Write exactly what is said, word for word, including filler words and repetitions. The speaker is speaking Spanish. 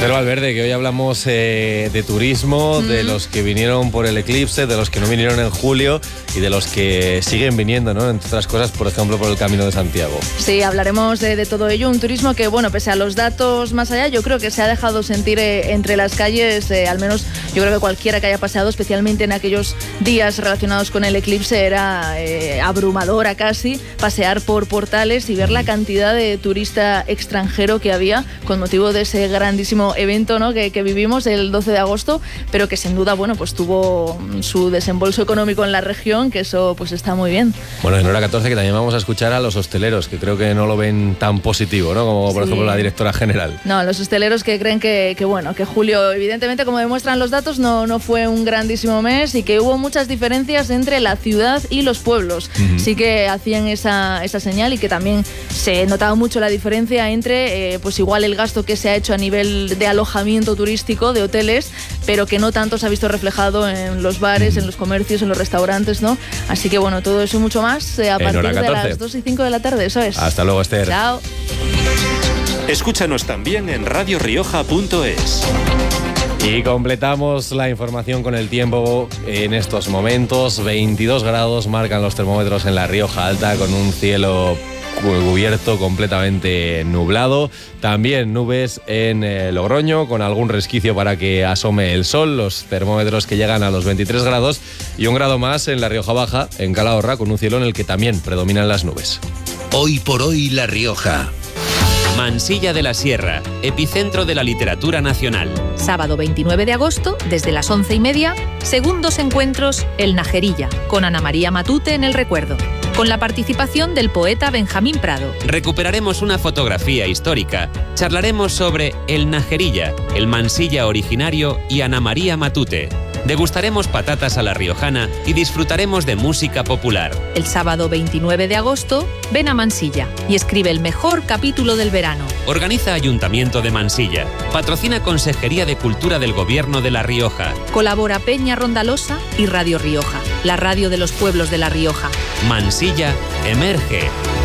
Esther Valverde, que hoy hablamos eh, de turismo, mm. de los que vinieron por el eclipse, de los que no vinieron en julio y de los que siguen viniendo, ¿no? Entre otras cosas, por ejemplo, por el Camino de Santiago. Sí, hablaremos de, de todo ello. Un turismo que, bueno, pese a los datos más allá, yo creo que se ha dejado sentir eh, entre las calles, eh, al menos yo creo que cualquiera que haya paseado, especialmente en aquellos días relacionados con el eclipse, era eh, abrumadora casi pasear por Portales y ver la cantidad de turista extranjero que había con motivo de ese grandísimo evento, ¿no? que, que vivimos el doce de agosto, pero que sin duda, bueno, pues tuvo su desembolso económico en la región, que eso pues está muy bien. Bueno, en hora catorce que también vamos a escuchar a los hosteleros, que creo que no lo ven tan positivo, ¿no? Como por sí. ejemplo la directora general. No, los hosteleros que creen que, que bueno, que julio, evidentemente, como demuestran los datos, no, no fue un grandísimo mes y que hubo muchas diferencias entre la ciudad y los pueblos. Uh-huh. Sí que hacían esa, esa señal y que también se notaba mucho la diferencia entre, eh, pues igual el gasto que se ha hecho a nivel de alojamiento turístico, de hoteles, pero que no tanto se ha visto reflejado en los bares, en los comercios, en los restaurantes, ¿no? Así que bueno, todo eso y mucho más eh, a en partir de las dos y cinco de la tarde, eso es. Hasta luego, Esther. Chao. Escúchanos también en radio rioja punto es. Y completamos la información con el tiempo en estos momentos. veintidós grados marcan los termómetros en la Rioja Alta, con un cielo cubierto, completamente nublado. También nubes en eh, Logroño, con algún resquicio para que asome el sol. Los termómetros que llegan a los veintitrés grados y un grado más en la Rioja Baja, en Calahorra, con un cielo en el que también predominan las nubes. Hoy por hoy La Rioja. Mansilla de la Sierra, epicentro de la literatura nacional. Sábado veintinueve de agosto, desde las once y media, segundos encuentros El Najerilla, con Ana María Matute en el recuerdo, con la participación del poeta Benjamín Prado. Recuperaremos una fotografía histórica, charlaremos sobre El Najerilla, el Mansilla originario y Ana María Matute. Degustaremos patatas a la riojana y disfrutaremos de música popular. El sábado veintinueve de agosto, ven a Mansilla y escribe el mejor capítulo del verano. Organiza Ayuntamiento de Mansilla. Patrocina Consejería de Cultura del Gobierno de La Rioja. Colabora Peña Rondalosa y Radio Rioja, la radio de los pueblos de La Rioja. Mansilla emerge.